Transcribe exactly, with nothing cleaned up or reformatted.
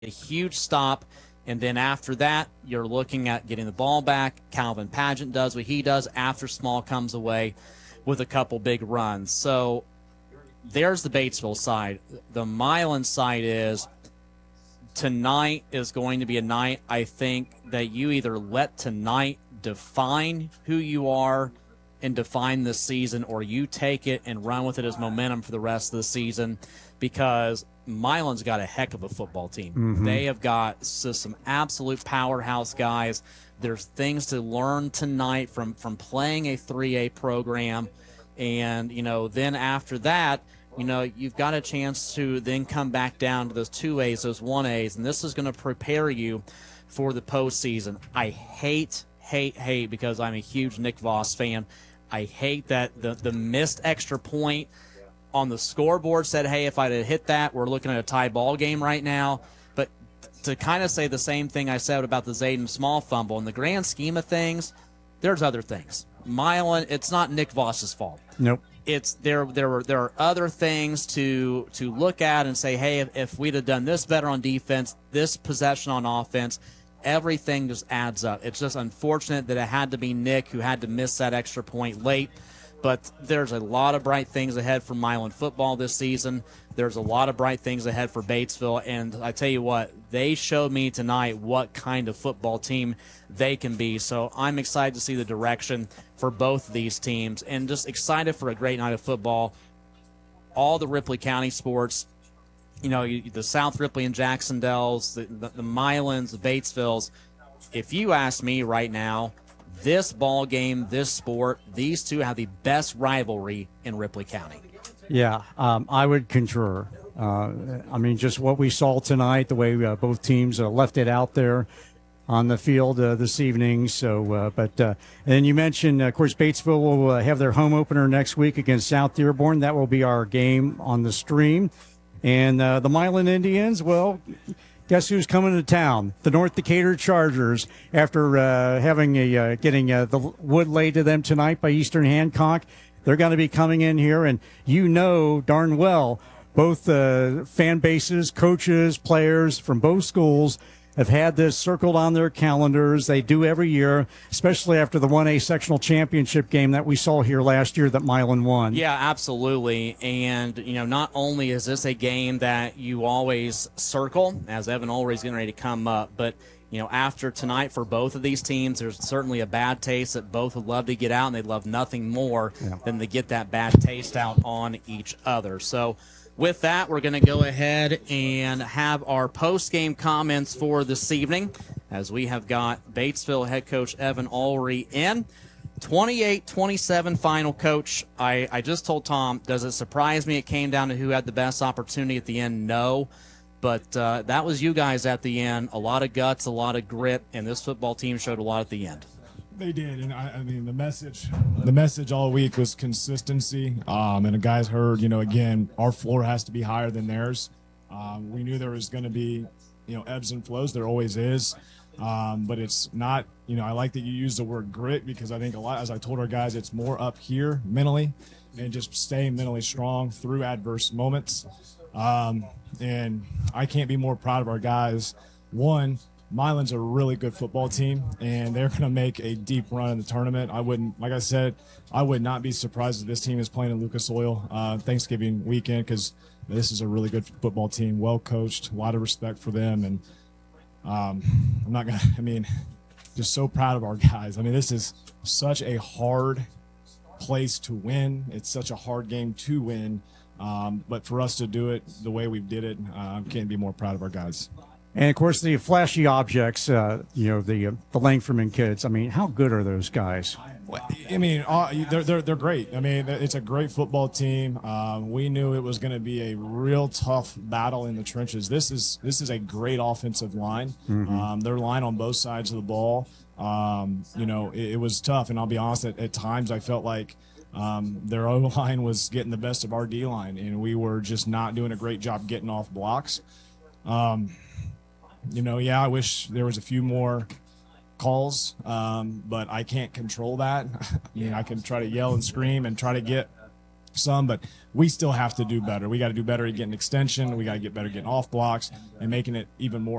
a huge stop. And then after that, you're looking at getting the ball back. Calvin Pageant does what he does after Small comes away with a couple big runs. So there's the Batesville side. The Milan side is tonight is going to be a night, I think, that you either let tonight define who you are and define this season, or you take it and run with it as momentum for the rest of the season, because Milan's got a heck of a football team. Mm-hmm. They have got some absolute powerhouse guys. There's things to learn tonight from, from playing a three A program. And, you know, then after that, you know, you've got a chance to then come back down to those two A's, those one A's, and this is going to prepare you for the postseason. I hate, hate, hate, because I'm a huge Nick Voss fan, I hate that the, the missed extra point on the scoreboard said, hey, if I'd have hit that, we're looking at a tie ball game right now. But to kind of say the same thing I said about the Zayden Small fumble, in the grand scheme of things, there's other things. Milan, it's not Nick Voss's fault. Nope. It's there. There were there are other things to to look at and say, hey, if, if we'd have done this better on defense, this possession on offense, everything just adds up. It's just unfortunate that it had to be Nick who had to miss that extra point late. But there's a lot of bright things ahead for Milan football this season. There's a lot of bright things ahead for Batesville. And I tell you what, they showed me tonight what kind of football team they can be. So I'm excited to see the direction for both of these teams, and just excited for a great night of football. All the Ripley County sports, you know, the South Ripley and Jacksonville's, the, the, the Milans, the Batesvilles. If you ask me right now, this ball game, this sport, these two have the best rivalry in Ripley County. Yeah, um, I would concur. Uh, I mean, just what we saw tonight, the way uh, both teams uh, left it out there on the field uh, this evening. So, uh, but uh, and you mentioned, uh, of course, Batesville will uh, have their home opener next week against South Dearborn. That will be our game on the stream. And uh, the Milan Indians, well, guess who's coming to town? The North Decatur Chargers, after uh, having a uh, getting uh, the wood laid to them tonight by Eastern Hancock. They're going to be coming in here, and you know darn well both uh, fan bases, coaches, players from both schools have had this circled on their calendars. They do every year, especially after the one A sectional championship game that we saw here last year that Milan won. Yeah, absolutely. And, you know, not only is this a game that you always circle, as Evan Ulrey's getting ready to come up, but, you know, after tonight for both of these teams, there's certainly a bad taste that both would love to get out, and they'd love nothing more yeah. than to get that bad taste out on each other. So, with that, we're going to go ahead and have our post-game comments for this evening, as we have got Batesville head coach Evan Ulrey in. twenty-eight twenty-seven final, Coach. I, I just told Tom, does it surprise me it came down to who had the best opportunity at the end? No. But uh, that was you guys at the end. A lot of guts, a lot of grit, and this football team showed a lot at the end. They did, and I, I mean the message, the message all week was consistency. Um, and the guys heard, you know, again, our floor has to be higher than theirs. Um, we knew there was going to be, you know, ebbs and flows. There always is, um, but it's not. You know, I like that you use the word grit, because I think a lot, as I told our guys, it's more up here mentally, and just staying mentally strong through adverse moments. Um, and I can't be more proud of our guys. One, Milan's a really good football team, and they're going to make a deep run in the tournament. I wouldn't, like I said, I would not be surprised if this team is playing in Lucas Oil uh, Thanksgiving weekend, because this is a really good football team, well coached, a lot of respect for them. And um, I'm not going to, I mean, just so proud of our guys. I mean, this is such a hard place to win. It's such a hard game to win. Um, but for us to do it the way we did it, I uh, can't be more proud of our guys. And, of course, the flashy objects, uh, you know, the uh, the Langferman kids. I mean, how good are those guys? I mean, uh, they're, they're, they're great. I mean, it's a great football team. Um, we knew it was going to be a real tough battle in the trenches. This is this is a great offensive line. Mm-hmm. Um, their line on both sides of the ball, um, you know, it, it was tough. And I'll be honest, at, at times I felt like um, their O-line was getting the best of our D-line, and we were just not doing a great job getting off blocks. Um You know, yeah, I wish there was a few more calls, um, but I can't control that. I mean, I can try to yell and scream and try to get some, but we still have to do better. We got to do better at getting extension. We got to get better at getting off blocks and making it even more